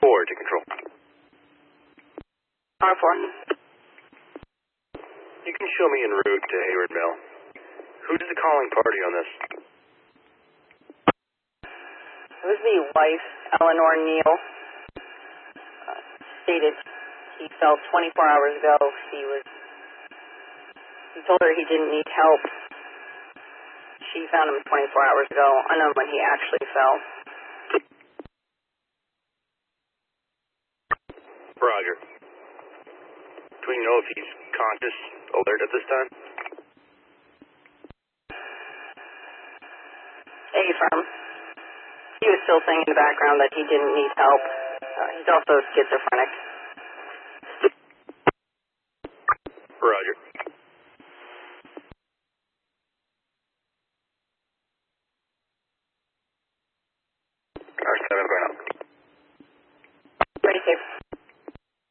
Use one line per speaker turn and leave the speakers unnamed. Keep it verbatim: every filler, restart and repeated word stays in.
four to control.
R four.
You can show me en route to Hayward Mill. Who's the calling party on this?
It was the wife, Eleanor Neal. Uh, stated he fell twenty-four hours ago. He was. He told her he didn't need help. She found him twenty-four hours ago, unknown when he actually fell.
Roger. Do we know if he's conscious, alert at this time?
A-firm. He was still saying in the background that he didn't need help. Uh, he's also schizophrenic.
Roger. R seven going up.
Pretty safe.